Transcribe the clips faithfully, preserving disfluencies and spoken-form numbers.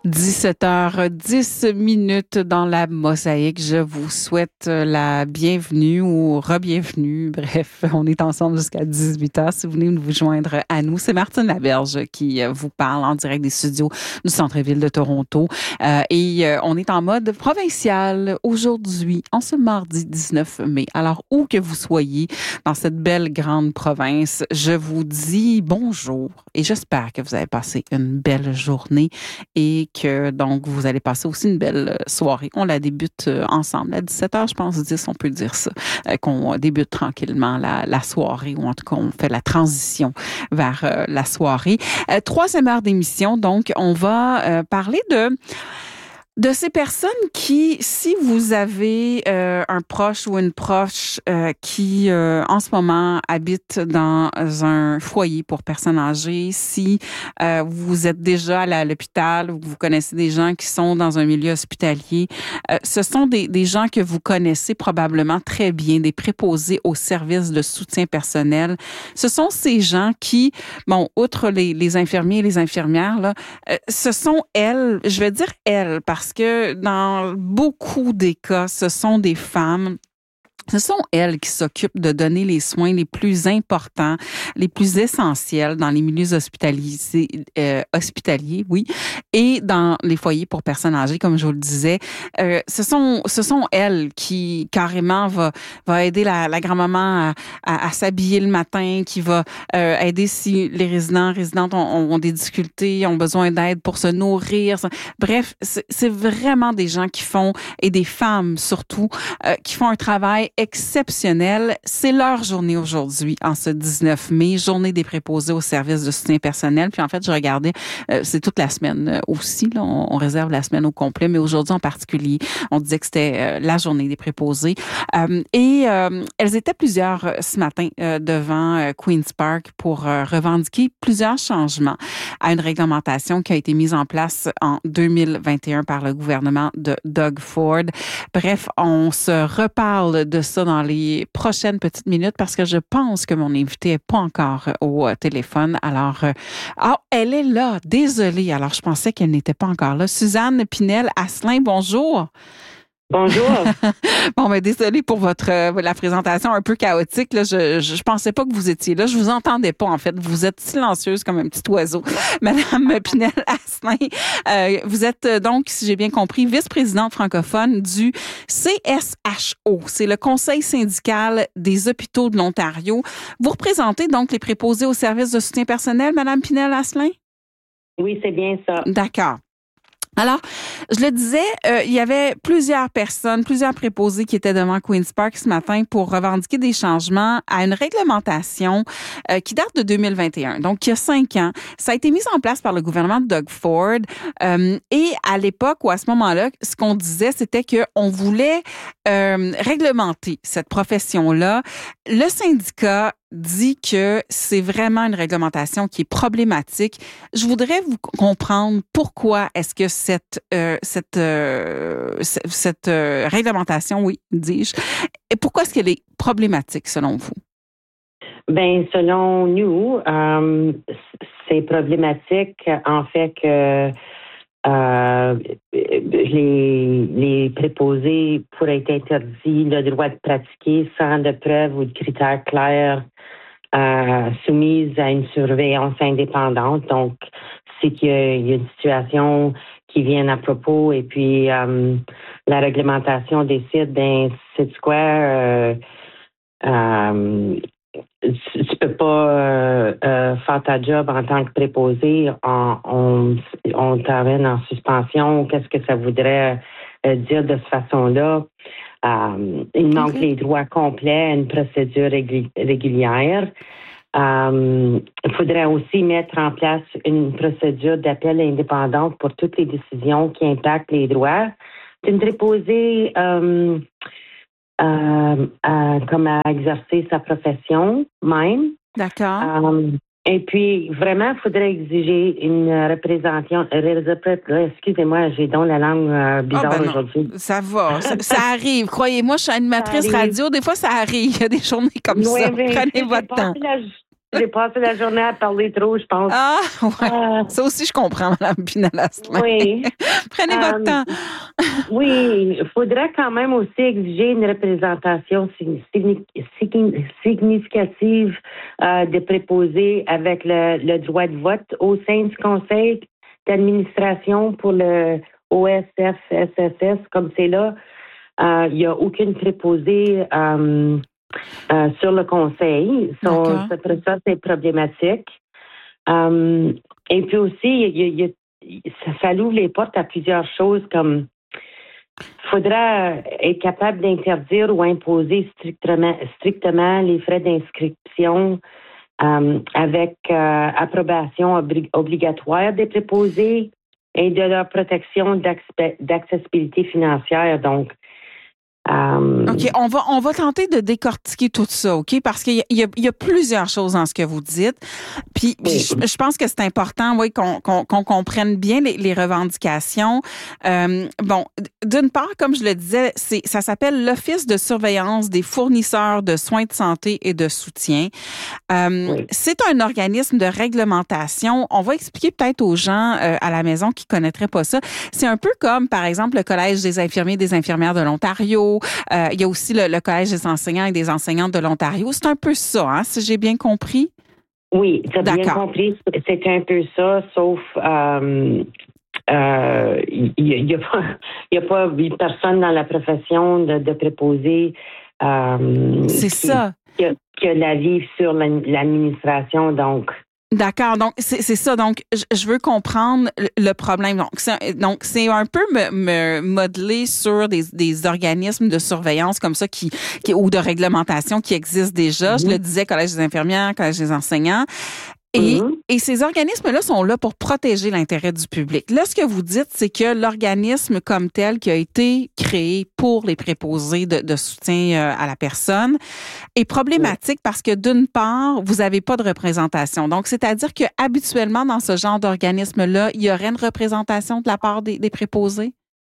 dix-sept heures dix minutes dans la mosaïque. Je vous souhaite la bienvenue ou re-bienvenue. Bref, on est ensemble jusqu'à dix-huit heures. Si vous venez vous joindre à nous, c'est Martine Laberge qui vous parle en direct des studios du centre-ville de Toronto. Euh, et euh, on est en mode provincial aujourd'hui, en ce mardi dix-neuf mai. Alors, où que vous soyez dans cette belle grande province, je vous dis bonjour et j'espère que vous avez passé une belle journée et que donc vous allez passer aussi une belle soirée. On la débute ensemble à dix-sept heures, je pense dix, on peut dire ça, euh, qu'on débute tranquillement la, la soirée ou en tout cas on fait la transition vers euh, la soirée. Euh, troisième heure d'émission, donc on va euh, parler de de ces personnes qui, si vous avez euh, un proche ou une proche euh, qui, euh, en ce moment, habite dans un foyer pour personnes âgées, si euh, vous êtes déjà allé à l'hôpital ou vous connaissez des gens qui sont dans un milieu hospitalier, euh, ce sont des, des gens que vous connaissez probablement très bien, des préposés aux services de soutien personnel. Ce sont ces gens qui, bon, outre les, les infirmiers et les infirmières, là, euh, ce sont elles, je vais dire elles, parce Parce que dans beaucoup des cas, ce sont des femmes. Ce sont elles qui s'occupent de donner les soins les plus importants, les plus essentiels dans les milieux hospitaliers, euh, hospitaliers, oui, et dans les foyers pour personnes âgées, comme je vous le disais. Euh, ce sont, ce sont elles qui carrément va, va aider la, la grand-maman à, à, à s'habiller le matin, qui va euh, aider si les résidents, résidentes ont, ont des difficultés, ont besoin d'aide pour se nourrir. Bref, c'est, c'est vraiment des gens qui font, et des femmes surtout, euh, qui font un travail exceptionnel. C'est leur journée aujourd'hui, en ce dix-neuf mai, journée des préposés aux services de soutien personnel. Puis en fait, je regardais, euh, c'est toute la semaine euh, aussi, là, on, on réserve la semaine au complet, mais aujourd'hui en particulier, on disait que c'était euh, la journée des préposés. Euh, et euh, elles étaient plusieurs euh, ce matin euh, devant euh, Queen's Park pour euh, revendiquer plusieurs changements à une réglementation qui a été mise en place en deux mille vingt et un par le gouvernement de Doug Ford. Bref, on se reparle de ça dans les prochaines petites minutes parce que je pense que mon invité n'est pas encore au téléphone. Alors, euh, ah, elle est là. Désolée. Alors, je pensais qu'elle n'était pas encore là. Suzanne Pinel-Asselin, bonjour. Bonjour. Bon, ben désolée pour votre euh, la présentation un peu chaotique. Là, je, je je pensais pas que vous étiez là. Je vous entendais pas en fait. Vous êtes silencieuse comme un petit oiseau, Madame Pinel-Asselin. Euh, vous êtes donc, si j'ai bien compris, vice-présidente francophone du C S H O. C'est le Conseil syndical des hôpitaux de l'Ontario. Vous représentez donc les préposés aux services de soutien personnel, Madame Pinel-Asselin? Oui, c'est bien ça. D'accord. Alors, je le disais, euh, il y avait plusieurs personnes, plusieurs préposés qui étaient devant Queen's Park ce matin pour revendiquer des changements à une réglementation euh, qui date de deux mille vingt et un, donc il y a cinq ans. Ça a été mis en place par le gouvernement de Doug Ford euh, et à l'époque ou à ce moment-là, ce qu'on disait, c'était qu'on voulait euh, réglementer cette profession-là. Le syndicat dit que c'est vraiment une réglementation qui est problématique. Je voudrais vous comprendre pourquoi est-ce que cette euh, cette euh, cette euh, réglementation, oui, dis-je, et pourquoi est-ce qu'elle est problématique selon vous? Ben, selon nous, euh, c'est problématique en fait que euh, les les préposés pourraient être interdits le droit de pratiquer sans de preuves ou de critères clairs. Euh, soumise à une surveillance indépendante. Donc, c'est qu'il y a, il y a une situation qui vient à propos et puis euh, la réglementation décide, ben, c'est quoi, euh, euh, tu, tu peux pas euh, euh, faire ta job en tant que préposé, on, on, on t'amène en suspension. Qu'est-ce que ça voudrait euh, dire de cette façon-là? Euh, il manque okay. les droits complets à une procédure régul- régulière. Euh, il faudrait aussi mettre en place une procédure d'appel indépendante pour toutes les décisions qui impactent les droits. Une préposée euh, euh, euh, comme à exercer sa profession même. D'accord. Euh, Et puis, vraiment, il faudrait exiger une représentation. Excusez-moi, j'ai donc la langue euh, bizarre ah ben aujourd'hui. Ça va, ça, ça arrive. Croyez-moi, je suis animatrice radio. Des fois, ça arrive. Il y a des journées comme oui, ça. Mais, Prenez votre temps. La, J'ai passé la journée à parler trop, je pense. Ah, ouais. Euh, Ça aussi, je comprends, Mme Pinal-Asselin. oui. Prenez votre Euh, temps. Oui, il faudrait quand même aussi exiger une représentation signi- signi- significative euh, des préposés avec le, le droit de vote au sein du conseil d'administration pour le O S F S S S, comme c'est là. Euh, Il n'y a aucune préposée euh, euh, sur le conseil. So, D'accord. ça, ça, c'est problématique. Euh, et puis aussi, il y a- il y a- ça, ça ouvre les portes à plusieurs choses comme il faudra être capable d'interdire ou imposer strictement, strictement les frais d'inscription euh, avec euh, approbation obli- obligatoire des préposés et de leur protection d'accès- d'accessibilité financière. Donc, euh, OK, on va, on va tenter de décortiquer tout ça, OK? Parce qu'il y a, il y a, il y a plusieurs choses dans ce que vous dites. Puis, puis Oui. je, je pense que c'est important, oui, qu'on, qu'on, qu'on comprenne bien les, les revendications. Euh, bon, d'une part, comme je le disais, c'est, ça s'appelle l'Office de surveillance des fournisseurs de soins de santé et de soutien. Euh, Oui. C'est un organisme de réglementation. On va expliquer peut-être aux gens euh, à la maison qui connaîtraient pas ça. C'est un peu comme, par exemple, le Collège des infirmiers et des infirmières de l'Ontario. Euh, il y a aussi le, le Collège des enseignants et des enseignantes de l'Ontario. C'est un peu ça, hein, si j'ai bien compris. Oui, tu as bien D'accord. compris. C'est un peu ça, sauf euh, euh, il n'y a, pas- il y a pas personne dans la profession de, de préposer euh, C'est qui, ça. qui a, qui a l'avis sur l'ad- l'administration. Donc, D'accord. Donc, c'est c'est ça. Donc, je, je veux comprendre le, le problème. Donc, c'est donc c'est un peu me, me modeler sur des, des organismes de surveillance comme ça qui, qui ou de réglementation qui existent déjà. Je Mhm. le disais, Collège des infirmières, Collège des enseignants. Et, Mhm. et ces organismes-là sont là pour protéger l'intérêt du public. Là, ce que vous dites, c'est que l'organisme comme tel qui a été créé pour les préposés de, de soutien euh, à la personne est problématique parce que d'une part, vous n'avez pas de représentation. Donc, c'est-à-dire que habituellement, dans ce genre d'organisme-là, il y aurait une représentation de la part des, des préposés?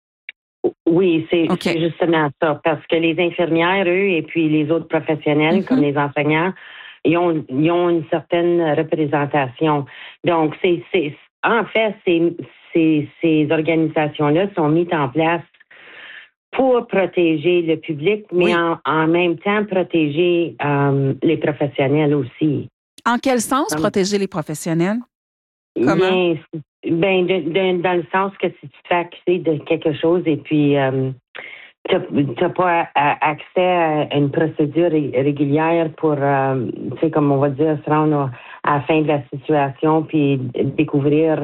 Oui, c'est OK. c'est justement ça. Parce que les infirmières, eux, et puis les autres professionnels, Mhm. comme les enseignants, ils ont, ils ont une certaine représentation. Donc, c'est, c'est, en fait, ces, ces, ces organisations-là sont mises en place pour protéger le public, mais Oui. en, en même temps protéger euh, les professionnels aussi. En quel sens Comme- protéger les professionnels? Comment? Bien, ben, de- de- dans le sens que si tu te fais accuser de quelque chose et puis euh, tu n'as pas a- accès à une procédure ré- régulière pour, euh, tu sais, comme on va dire, se rendre à la fin de la situation puis découvrir,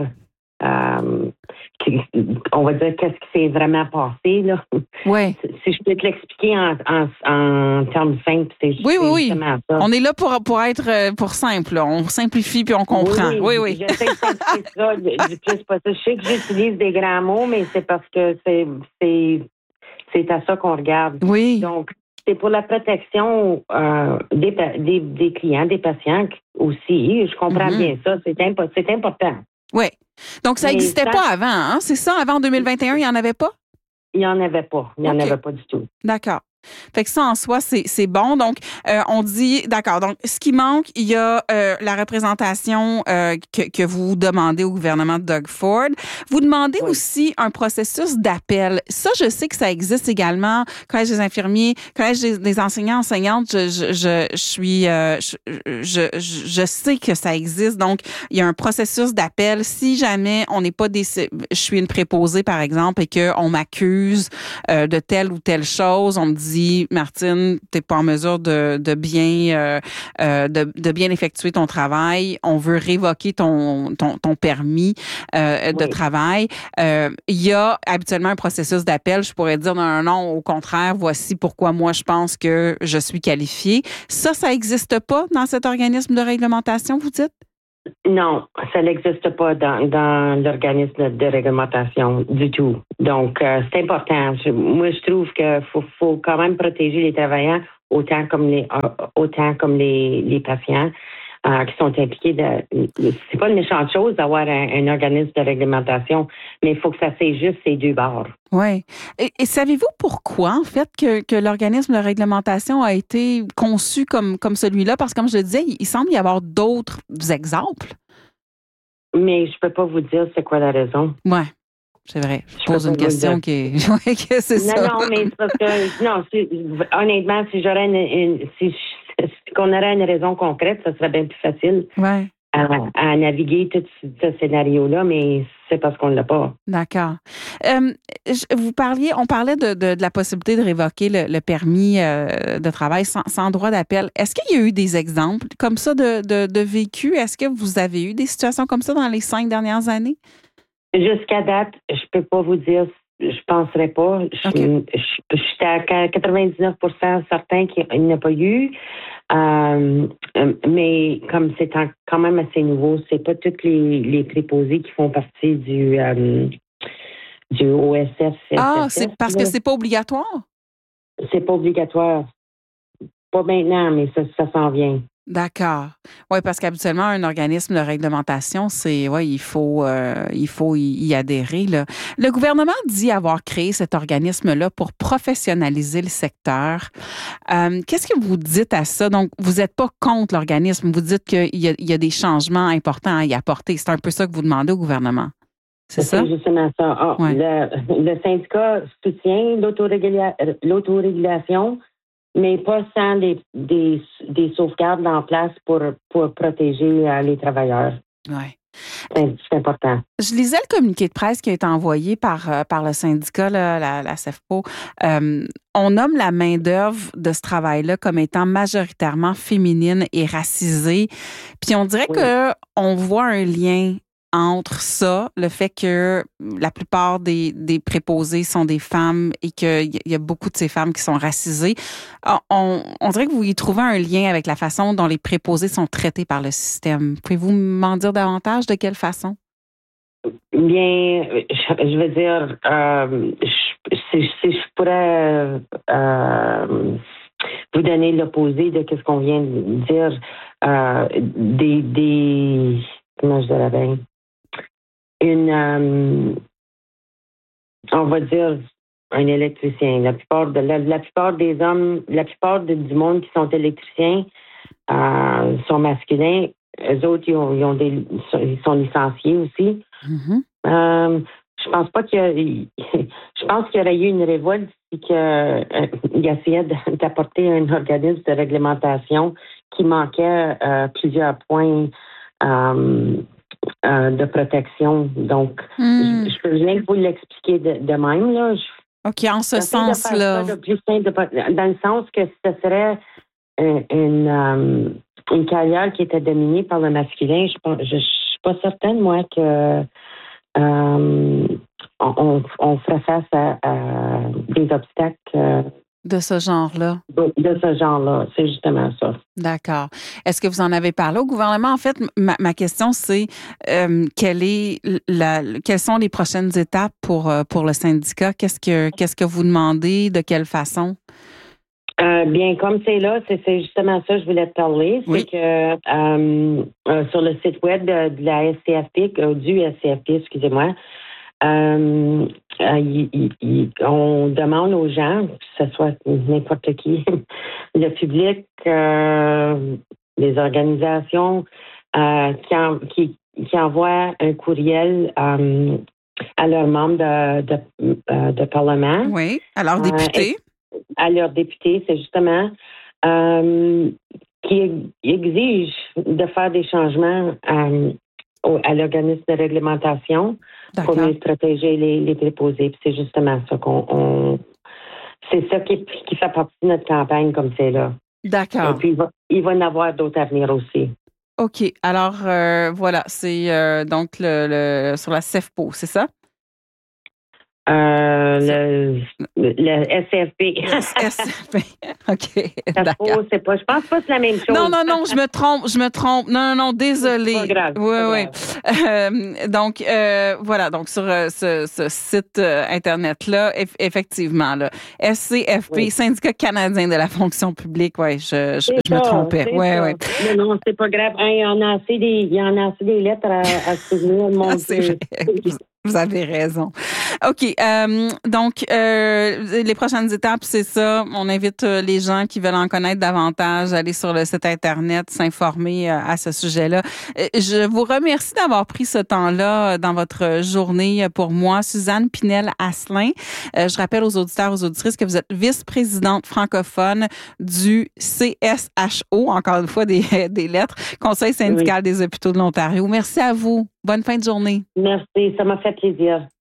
euh, qui- on va dire, qu'est-ce qui s'est vraiment passé, là. Oui. Si je peux te l'expliquer en, en, en termes simples, c'est Oui, c'est oui, oui. justement ça. On est là pour, pour être euh, pour simple. Là. On simplifie puis on comprend. Oui, oui. J'essaie de simplifier ça du plus possible. Je sais que j'utilise des grands mots, mais c'est parce que c'est c'est c'est à ça qu'on regarde. Oui. Donc, c'est pour la protection euh, des, pa- des, des clients, des patients aussi. Je comprends Mhm. bien ça. C'est impo- c'est important. Oui. Donc, ça Mais n'existait ça- pas avant, hein? C'est ça? Avant deux mille vingt et un, il n'y en avait pas? Il n'y en avait pas. Il n'y en OK. avait pas du tout. D'accord. Fait que ça, en soi, c'est c'est bon. Donc, euh, on dit, d'accord, donc ce qui manque, il y a euh, la représentation euh, que, que vous demandez au gouvernement de Doug Ford. Vous demandez Oui. aussi un processus d'appel. Ça, je sais que ça existe également. Collège des infirmiers, Collège des, des enseignants, enseignantes, je, je, je, je suis, euh, je, je, je, je sais que ça existe. Donc, il y a un processus d'appel. Si jamais on n'est pas des... Je suis une préposée, par exemple, et qu'on m'accuse euh, de telle ou telle chose, on me dit Martine, tu n'es pas en mesure de, de bien euh, euh, de, de bien effectuer ton travail. On veut révoquer ton, ton, ton permis euh, de Oui. travail. Euh, il y a habituellement un processus d'appel. Je pourrais dire non, non, non, au contraire, voici pourquoi moi je pense que je suis qualifiée. Ça, ça n'existe pas dans cet organisme de réglementation, vous dites? Non, ça n'existe pas dans, dans l'organisme de, de réglementation du tout. Donc, euh, c'est important. Je- moi, je trouve qu'il faut, faut quand même protéger les travailleurs autant comme les euh, autant comme les, les patients. euh, qui sont impliqués. De, c'est pas une méchante chose d'avoir un, un organisme de réglementation, mais il faut que ça s'ajuste ces deux bords. Oui. Et, et savez-vous pourquoi, en fait, que, que l'organisme de réglementation a été conçu comme, comme celui-là? Parce que, comme je le disais, il, il semble y avoir d'autres exemples. Mais je peux pas vous dire c'est quoi la raison. Oui. C'est vrai. Je, je pose une question qui est. Oui, que c'est non, ça. Non, mais c'est parce que, non, si, honnêtement, si j'aurais une. une si, si qu'on aurait une raison concrète, ça serait bien plus facile ouais. à, à naviguer tout ce scénario-là, mais c'est parce qu'on ne l'a pas. D'accord. Euh, vous parliez, on parlait de, de, de la possibilité de révoquer le, le permis euh, de travail sans, sans droit d'appel. Est-ce qu'il y a eu des exemples comme ça de, de, de vécu? Est-ce que vous avez eu des situations comme ça dans les cinq dernières années? Jusqu'à date, je peux pas vous dire, je penserais pas. Okay. Je, je, je suis à quatre-vingt-dix-neuf pour cent certain qu'il n'y a pas eu. Euh, mais comme c'est quand même assez nouveau, c'est pas tous les, les préposés qui font partie du, euh, du O S F. Ah, c'est parce que c'est pas obligatoire? C'est pas obligatoire. Pas maintenant, mais ça, ça s'en vient. D'accord. Oui, parce qu'habituellement, un organisme de réglementation, c'est, ouais, il faut, euh, il faut y, y adhérer, là. Le gouvernement dit avoir créé cet organisme-là pour professionnaliser le secteur. Euh, qu'est-ce que vous dites à ça? Donc, vous n'êtes pas contre l'organisme. Vous dites qu'il y a, il y a des changements importants à y apporter. C'est un peu ça que vous demandez au gouvernement. C'est ça? C'est justement ça. Ah, ouais. le, le syndicat soutient l'autorégula- l'autorégulation, mais pas sans des, des, des sauvegardes en place pour, pour protéger euh, les travailleurs. Oui. C'est, c'est important. Je lisais le communiqué de presse qui a été envoyé par, euh, par le syndicat, là, la, la CEFPO. Euh, on nomme la main-d'œuvre de ce travail-là comme étant majoritairement féminine et racisée. Puis on dirait oui. qu'on voit un lien entre ça, le fait que la plupart des, des préposés sont des femmes et qu'il y a beaucoup de ces femmes qui sont racisées. On, on dirait que vous y trouvez un lien avec la façon dont les préposés sont traités par le système. Pouvez-vous m'en dire davantage? De quelle façon? Bien, je, je veux dire, euh, je, si, si je pourrais euh, vous donner l'opposé de ce qu'on vient de dire, euh, des, des, comment je dirais bien? Une, euh, on va dire, un électricien. La plupart, de, la, la plupart des hommes, la plupart de, du monde qui sont électriciens euh, sont masculins. Eux autres, ils, ont, ils, ont des, ils sont licenciés aussi. Mm-hmm. Euh, je pense pas qu'il y a, je pense qu'il y aurait eu une révolte si que, euh, il essayait d'apporter un organisme de réglementation qui manquait euh, plusieurs points euh, Euh, de protection. Donc, mm. je, je peux bien vous l'expliquer de, de même. Là. Je, OK, en ce sens-là. Dans le sens que ce serait une, une, um, une carrière qui était dominée par le masculin, je ne suis pas certaine, moi, que um, on, on ferait face à, à des obstacles. Euh, De ce genre-là? De, de ce genre-là, c'est justement ça. D'accord. Est-ce que vous en avez parlé au gouvernement? En fait, ma, ma question, c'est euh, quelle est la, quelles sont les prochaines étapes pour, pour le syndicat? Qu'est-ce que, qu'est-ce que vous demandez? De quelle façon? Euh, bien, comme c'est là, c'est, c'est justement ça que je voulais te parler. Oui. C'est que euh, euh, sur le site web de, de la S C F P, euh, du S C F P, excusez-moi, Euh, euh, y, y, y, on demande aux gens, que ce soit n'importe qui, le public, euh, les organisations, euh, qui, en, qui, qui envoient un courriel euh, à leurs membres de, de, de Parlement. Oui, à leurs députés. Euh, à leurs députés, c'est justement euh, qui exigent de faire des changements euh, à l'organisme de réglementation. D'accord. Pour mieux protéger les, les préposés. Puis c'est justement ça qu'on... On, c'est ça qui, qui fait partie de notre campagne comme c'est là. D'accord. Et puis, il va, il va y en avoir d'autres à venir aussi. OK. Alors, euh, voilà, c'est euh, donc le, le, sur la CEFPO, c'est ça? Euh, le, le S F P. Le S F P. OK. Ça D'accord. faut, c'est pas, je pense pas que c'est la même chose. Non, non, non, je me trompe, je me trompe. Non, non, non, désolée. C'est pas grave. Oui, pas oui. grave. Euh, donc, euh, voilà, donc sur euh, ce, ce site euh, Internet-là, eff- effectivement, là, S C F P, Oui. Syndicat canadien de la fonction publique, oui, je, je, C'est je me ça, trompais. c'est Oui, ça. oui. Non, non, c'est pas grave. Hein, il y en a assez des, il y en a assez des lettres à, à souvenir, mon C'est Dieu. vrai. Vous, vous avez raison. OK. Euh, donc, euh, les prochaines étapes, c'est ça. On invite euh, les gens qui veulent en connaître davantage à aller sur le site Internet, s'informer euh, à ce sujet-là. Euh, je vous remercie d'avoir pris ce temps-là euh, dans votre journée pour moi. Suzanne Pinel-Asselin. Euh, je rappelle aux auditeurs, aux auditrices que vous êtes vice-présidente francophone du C S H O, encore une fois des, des lettres, Conseil syndical oui. des hôpitaux de l'Ontario. Merci à vous. Bonne fin de journée. Merci, ça m'a fait plaisir.